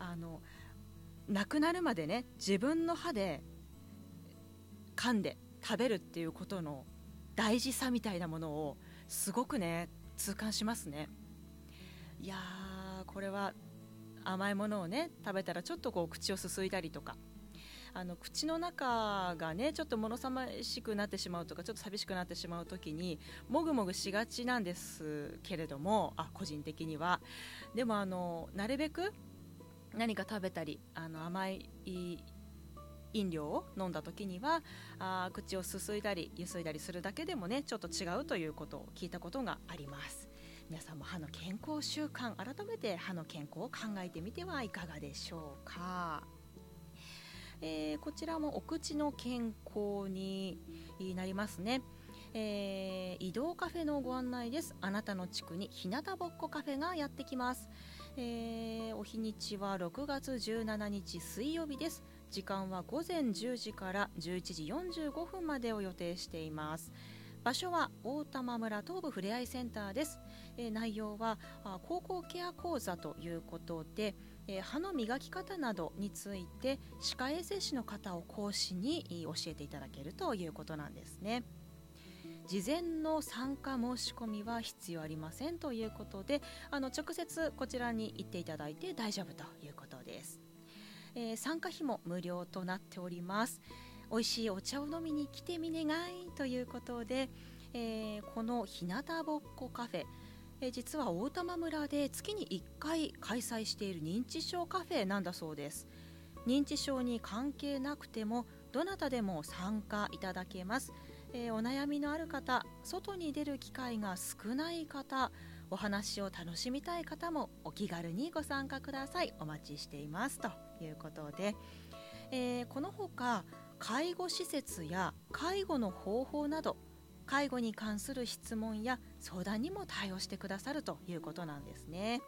なくなるまでね、自分の歯で噛んで食べるっていうことの大事さみたいなものをすごくね痛感しますね。いやー、これは甘いものをね食べたらちょっとこう口をすすいだりとか、口の中がねちょっと物寂しくなってしまうとか、ちょっと寂しくなってしまう時にもぐもぐしがちなんですけれども、個人的にはでもなるべく何か食べたり甘い飲料を飲んだ時には口をすすいだりゆすいだりするだけでもねちょっと違うということを聞いたことがあります。皆さんも歯の健康習慣、改めて歯の健康を考えてみてはいかがでしょうか。こちらもお口の健康になりますね。移動カフェのご案内です。あなたの地区に日向ぼっこカフェがやってきます。お日にちは6月17日水曜日です。時間は午前10時から11時45分までを予定しています。場所は大玉村東部ふれあいセンターです。内容は高校ケア講座ということで、歯の磨き方などについて歯科衛生士の方を講師に教えていただけるということなんですね。事前の参加申し込みは必要ありませんということで、直接こちらに行っていただいて大丈夫ということです。参加費も無料となっております。美味しいお茶を飲みに来てみねがいということで、この日向ぼっこカフェ、実は大玉村で月に1回開催している認知症カフェなんだそうです。認知症に関係なくてもどなたでも参加いただけます。お悩みのある方、外に出る機会が少ない方、お話を楽しみたい方もお気軽にご参加ください。お待ちしていますということで、このほか介護施設や介護の方法など介護に関する質問や相談にも対応してくださるということなんですね。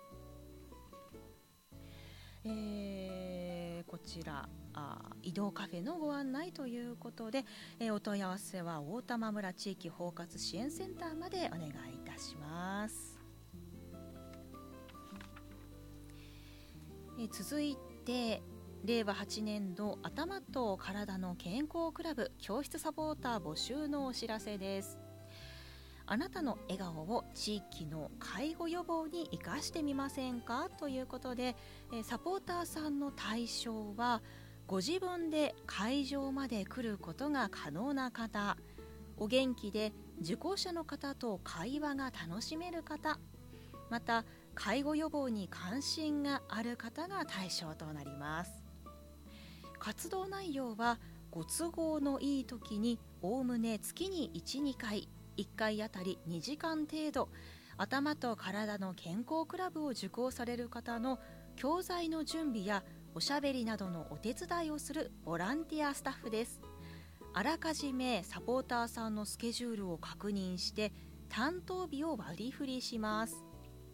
こちら移動カフェのご案内ということで、お問い合わせは大玉村地域包括支援センターまでお願いいたします。続いて令和8年度頭と体の健康クラブ教室サポーター募集のお知らせです。あなたの笑顔を地域の介護予防に生かしてみませんかということで、サポーターさんの対象はご自分で会場まで来ることが可能な方、お元気で受講者の方と会話が楽しめる方、また介護予防に関心がある方が対象となります。活動内容はご都合のいい時におおむね月に 1,2 回1回あたり2時間程度、頭と体の健康クラブを受講される方の教材の準備やおしゃべりなどのお手伝いをするボランティアスタッフです。あらかじめサポーターさんのスケジュールを確認して担当日を割り振りします。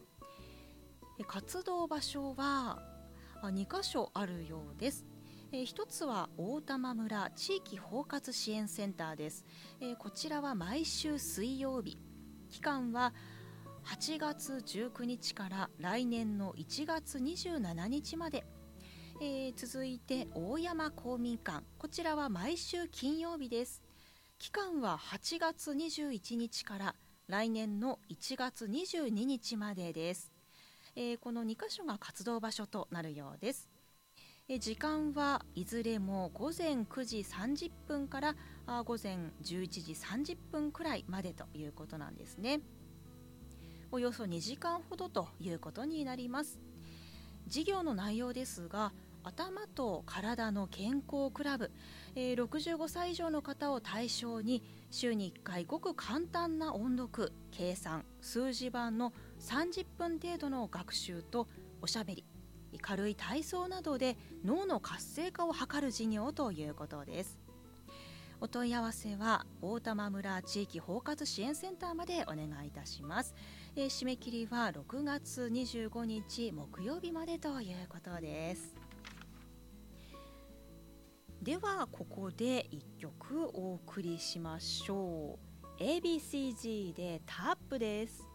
活動場所は2カ所あるようです。一つは大玉村地域包括支援センターです。こちらは毎週水曜日、期間は8月19日から来年の1月27日まで。続いて大山公民館、こちらは毎週金曜日です。期間は8月21日から来年の1月22日までです。この2カ所が活動場所となるようです。時間はいずれも午前9時30分から午前11時30分くらいまでということなんですね。およそ2時間ほどということになります。授業の内容ですが、頭と体の健康クラブ、65歳以上の方を対象に週に1回ごく簡単な音読、計算、数字版の30分程度の学習とおしゃべり、軽い体操などで脳の活性化を図る授業ということです。お問い合わせは大玉村地域包括支援センターまでお願いいたします。締め切りは6月25日木曜日までということです。ではここで1曲お送りしましょう。 ABCG でタップです。